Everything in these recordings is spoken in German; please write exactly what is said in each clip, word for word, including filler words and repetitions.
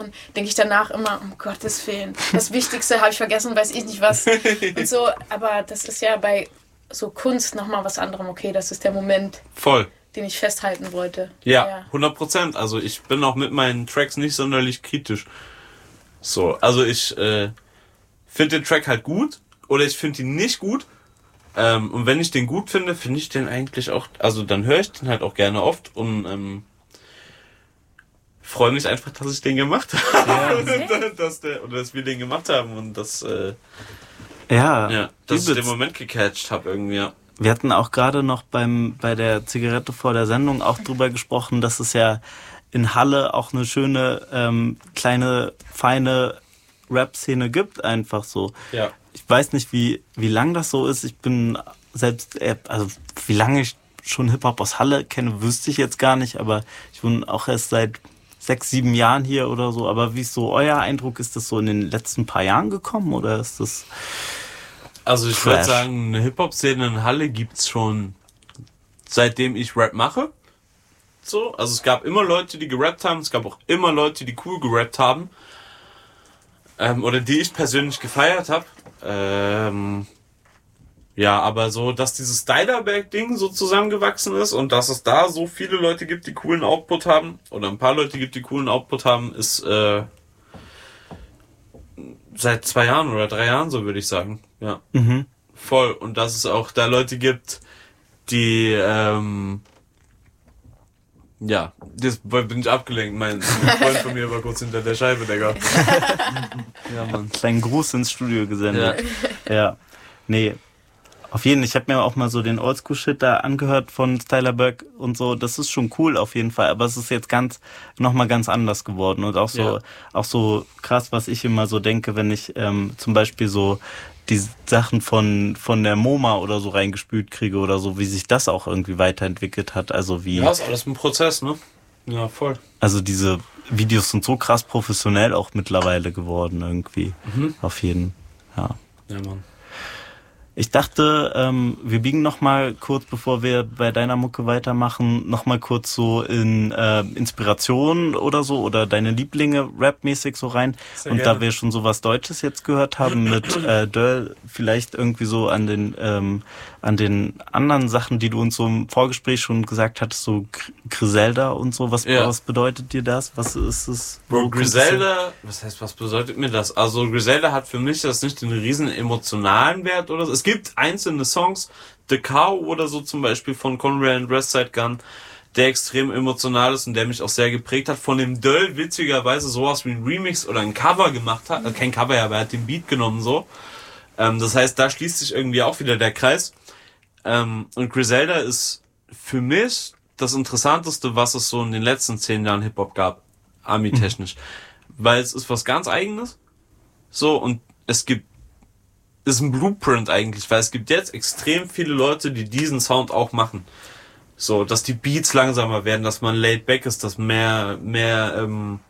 dann denke ich danach immer, um Gottes Willen, das Wichtigste habe ich vergessen, weiß ich nicht was. Und so, aber das ist ja bei so Kunst nochmal was anderem. Okay, das ist der Moment. Voll. Den ich festhalten wollte. Ja, ja, hundert Prozent. Also ich bin auch mit meinen Tracks nicht sonderlich kritisch. So, also ich äh, finde den Track halt gut oder ich finde ihn nicht gut. Ähm, und wenn ich den gut finde, finde ich den eigentlich auch, also dann höre ich den halt auch gerne oft und ähm, freue mich einfach, dass ich den gemacht habe. Ja. dass, der, oder dass wir den gemacht haben und dass, äh, ja, ja, dass ich den Moment gecatcht habe irgendwie, ja. Wir hatten auch gerade noch beim bei der Zigarette vor der Sendung auch drüber gesprochen, dass es ja in Halle auch eine schöne, ähm, kleine, feine Rap-Szene gibt, einfach so. Ja. Ich weiß nicht, wie wie lang das so ist. Ich bin selbst, also wie lange ich schon Hip-Hop aus Halle kenne, wüsste ich jetzt gar nicht, aber ich wohne auch erst seit sechs, sieben Jahren hier oder so. Aber wie ist so euer Eindruck? Ist das so in den letzten paar Jahren gekommen oder ist das... Also ich würde sagen, eine Hip-Hop-Szene in Halle gibt's schon seitdem ich Rap mache. So, also es gab immer Leute, die gerappt haben, es gab auch immer Leute, die cool gerappt haben. Ähm, oder die ich persönlich gefeiert habe. Ähm, ja, aber so, dass dieses Stylerberg-Ding so zusammengewachsen ist und dass es da so viele Leute gibt, die coolen Output haben, oder ein paar Leute gibt, die coolen Output haben, ist äh, seit zwei Jahren oder drei Jahren so, würde ich sagen. Ja, mhm. Voll. Und dass es auch da Leute gibt, die, ähm, ja, jetzt bin ich abgelenkt. Mein Freund von mir war kurz hinter der Scheibe, Digga. Ja, Mann. Kleinen Gruß ins Studio gesendet. Ja. Ja. Nee. Auf jeden Fall, ich habe mir auch mal so den Oldschool-Shit da angehört von Stylerberg und so. Das ist schon cool auf jeden Fall, aber es ist jetzt ganz nochmal ganz anders geworden und auch so ja. auch so krass, was ich immer so denke, wenn ich ähm, zum Beispiel so die Sachen von von der MoMA oder so reingespült kriege oder so, wie sich das auch irgendwie weiterentwickelt hat. Also wie ja, ist alles ein Prozess, ne? Ja, voll. Also diese Videos sind so krass professionell auch mittlerweile geworden irgendwie. Mhm. Auf jeden, ja. Ja, Mann. Ich dachte, ähm, wir biegen noch mal kurz, bevor wir bei deiner Mucke weitermachen, noch mal kurz so in äh, Inspiration oder so oder deine Lieblinge rapmäßig so rein. Sehr und gerne. Da wir schon so was Deutsches jetzt gehört haben mit äh, Döll, vielleicht irgendwie so an den ähm, an den anderen Sachen, die du uns so im Vorgespräch schon gesagt hattest, so Griselda und so. Was, ja. was bedeutet dir das? Was ist es? Bro, Griselda, was heißt, was bedeutet mir das? Also Griselda hat für mich das nicht den riesen emotionalen Wert oder so. Es gibt einzelne Songs, The Cow oder so zum Beispiel von Conway and Westside Gun, der extrem emotional ist und der mich auch sehr geprägt hat. Von dem Döll witzigerweise sowas wie ein Remix oder ein Cover gemacht hat. Also kein Cover, aber er hat den Beat genommen so. Ähm, das heißt, da schließt sich irgendwie auch wieder der Kreis. Ähm, und Griselda ist für mich das Interessanteste, was es so in den letzten zehn Jahren Hip-Hop gab, Army-technisch. Mhm. Weil es ist was ganz Eigenes. So, und es gibt, ist ein Blueprint eigentlich, weil es gibt jetzt extrem viele Leute, die diesen Sound auch machen. So, dass die Beats langsamer werden, dass man laid back ist, dass mehr, mehr, ähm,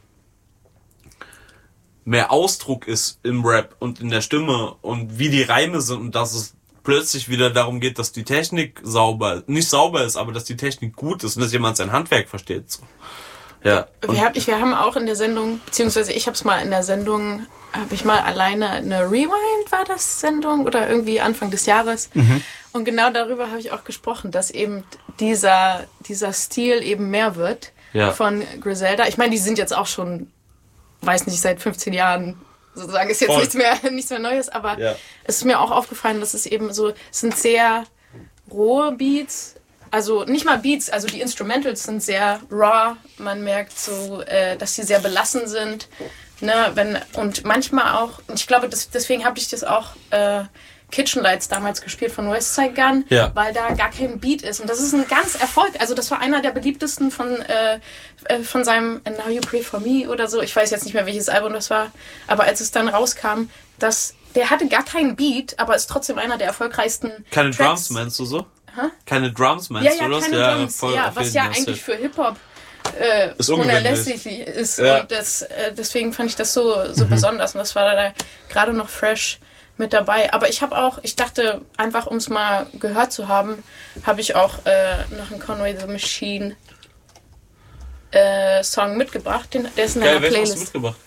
mehr Ausdruck ist im Rap und in der Stimme und wie die Reime sind und dass es plötzlich wieder darum geht, dass die Technik sauber, nicht sauber ist, aber dass die Technik gut ist und dass jemand sein Handwerk versteht. So. Ja. Wir, hab, wir haben auch in der Sendung, beziehungsweise ich habe es mal in der Sendung, habe ich mal alleine eine Rewind, war das Sendung oder irgendwie Anfang des Jahres. Mhm. Und genau darüber habe ich auch gesprochen, dass eben dieser, dieser Stil eben mehr wird ja. von Griselda. Ich meine, die sind jetzt auch schon, weiß nicht, seit fünfzehn Jahren sozusagen, ist jetzt nichts mehr, nichts mehr Neues, aber ja. es ist mir auch aufgefallen, dass es eben so, es sind sehr rohe Beats, also nicht mal Beats, also die Instrumentals sind sehr raw, man merkt so, äh, dass sie sehr belassen sind, ne, wenn, und manchmal auch, und ich glaube, das, deswegen habe ich das auch äh, Kitchen Lights damals gespielt von Westside Gun, ja. weil da gar kein Beat ist. Und das ist ein ganz Erfolg. Also das war einer der beliebtesten von, äh, von seinem And Now You Pray For Me oder so. Ich weiß jetzt nicht mehr, welches Album das war. Aber als es dann rauskam, dass der hatte gar keinen Beat, aber ist trotzdem einer der erfolgreichsten Keine Tracks. Drums meinst du so? Hä? Keine Drums meinst ja, ja, du das? Keine ja, Drums. voll Ja, was ja eigentlich für Hip-Hop äh, ist unerlässlich ist. Ja. Und das, äh, deswegen fand ich das so, so mhm. besonders. Und das war da gerade noch fresh mit dabei. Aber ich habe auch, ich dachte, einfach um es mal gehört zu haben, habe ich auch äh, noch einen Conway the Machine äh, Song mitgebracht. Den, der ist in Geil, einer welchen Playlist. hast du mitgebracht?